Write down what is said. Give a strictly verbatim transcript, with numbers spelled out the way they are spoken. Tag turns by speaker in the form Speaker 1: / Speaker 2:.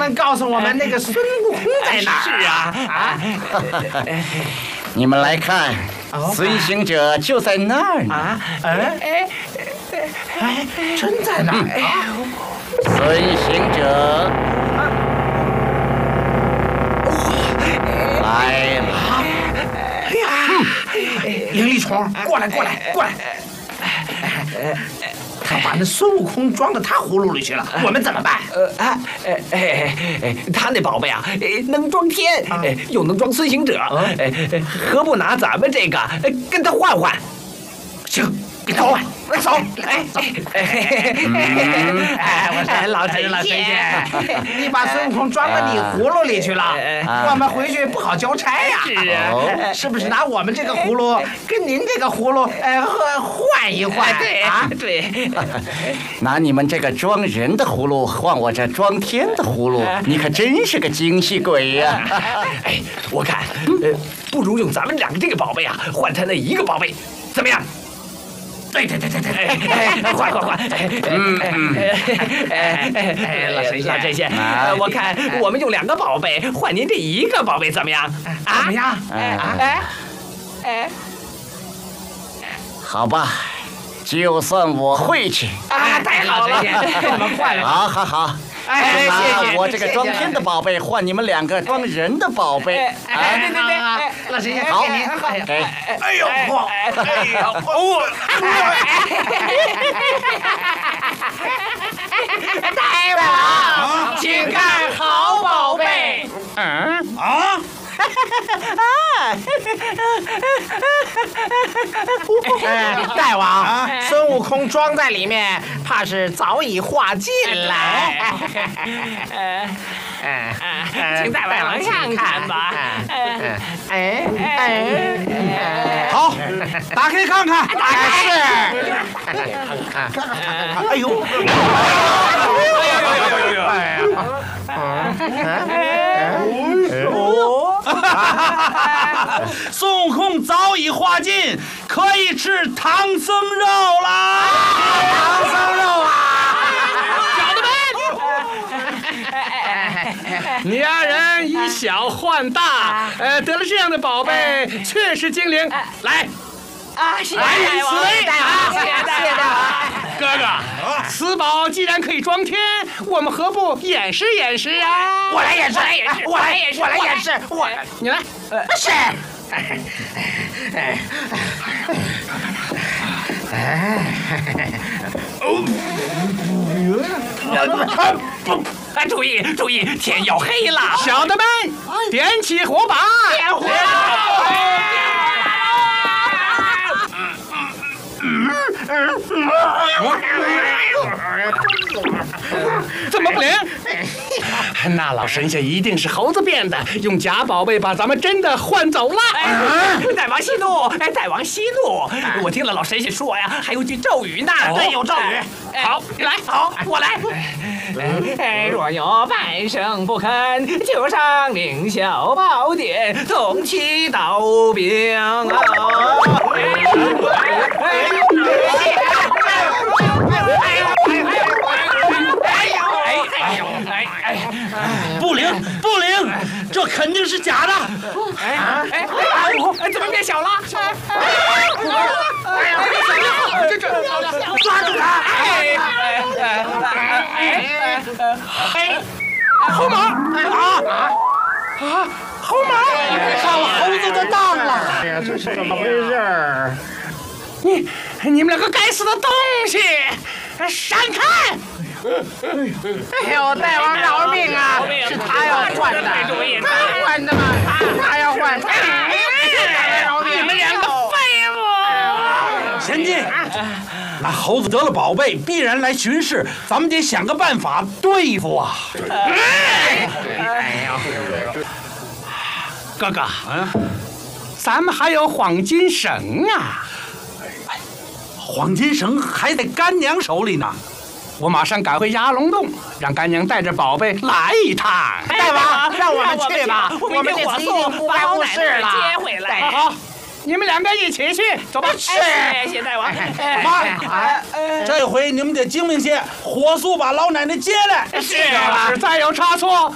Speaker 1: 能告诉我们那个孙悟空在哪儿？
Speaker 2: 是啊啊！
Speaker 3: 你们来看，随行者就在那儿呢。
Speaker 1: 啊，哎哎哎，真在那儿啊！
Speaker 3: 随行者，来吧！
Speaker 1: 哎呀，灵力虫，过来过来过来！他把那孙悟空装到他葫芦里去了，我们怎么办？
Speaker 2: 呃哎哎哎哎，他那宝贝啊，能装天，又能装孙行者，何不拿咱们这个跟他换换？
Speaker 1: 行，跟他换。走，来走！哎，我说老陈老陈仙，你把孙悟空装到你葫芦里去了，我们回去不好交差呀。
Speaker 2: 是啊，
Speaker 1: 是不是拿我们这个葫芦跟您这个葫芦，呃，换一换？
Speaker 2: 对啊，对。
Speaker 3: 拿你们这个装人的葫芦换我这装天的葫芦，你可真是个精细鬼呀！
Speaker 2: 哎，我看，呃，不如用咱们两个这个宝贝啊，换他那一个宝贝，怎么样？
Speaker 1: 对对对对对，
Speaker 2: 换换换！嗯嗯，哎，老神仙，老神仙，我看我们用两个宝贝换您这一个宝贝，怎么样？
Speaker 1: 啊？怎么样？
Speaker 2: 哎哎，
Speaker 3: 好吧，就算我会去。
Speaker 1: 啊，太好了，我们换了。
Speaker 3: 好好好。
Speaker 1: 哎，
Speaker 3: 拿我这个装天的宝贝换你们两个装人的宝贝。
Speaker 1: 哎，对对对，老神仙，
Speaker 3: 好，
Speaker 1: 给。
Speaker 3: 哎
Speaker 1: 呦，哎呦，哦！大王，请看好宝贝。
Speaker 3: 嗯
Speaker 1: 啊。哎，大王，孙悟空装在里面，怕是早已化尽了。
Speaker 2: 请大王看看吧。
Speaker 1: 哎哎，
Speaker 4: 好，打开看看。
Speaker 1: 打开是。看看看看看，哎呦！哎呦！
Speaker 4: 哦，孙悟空早已化尽，可以吃唐僧肉啦！
Speaker 1: 唐僧肉啊！
Speaker 2: 小的们，
Speaker 5: 你二人以小换大，呃，得了这样的宝贝，确实精灵。来，
Speaker 2: 啊，谢谢大
Speaker 1: 王，谢谢大王，谢谢大王。
Speaker 5: 哥哥，此宝既然可以装天，我们何不演示演示啊？
Speaker 1: 我来演示，我来演示，我来演示，我
Speaker 5: 你来，
Speaker 1: 是。
Speaker 2: 哎，注意注意，天要黑了，
Speaker 5: 小的们，点起火把，
Speaker 1: 点火！
Speaker 5: 怎么不灵？那老神仙一定是猴子变的，用假宝贝把咱们真的换走了。
Speaker 2: 大王息怒，哎，大王息怒！我听了老神仙说呀，还有句咒语呢。
Speaker 1: 对，有咒语。
Speaker 2: 好，你来，好，我来。哎，若有半生不肯，就上凌霄宝殿，同祈祷兵啊！
Speaker 4: 不灵不灵，这肯定是假的。
Speaker 2: 哎哎哎，怎么变小了？
Speaker 1: 这这抓住他！哎哎哎哎！
Speaker 4: 猴马啊啊！猴马上了猴子的当了！
Speaker 1: 哎呀，这是怎么回事？
Speaker 5: 你你们两个该死的东西，闪开！
Speaker 1: 哎呦，大王饶命啊！是他要换的，他换的嘛，他要换。
Speaker 5: 你们两个废物！
Speaker 4: 贤弟，那猴子得了宝贝，必然来巡视，咱们得想个办法对付啊！
Speaker 1: 哎呀，
Speaker 5: 哥哥，咱们还有黄金绳啊！
Speaker 4: 黄金绳还在干娘手里呢。
Speaker 5: 我马上赶回鸭龙洞，让干娘带着宝贝来一趟。
Speaker 1: 大王，让我们去吧，我们这次一定不该误事了。
Speaker 2: 接回来。
Speaker 5: 好，你们两个一起去，走吧。
Speaker 1: 是，
Speaker 2: 谢谢大王。
Speaker 4: 妈，这回你们得精明些，火速把老奶奶接来。
Speaker 5: 是，要是再有差错，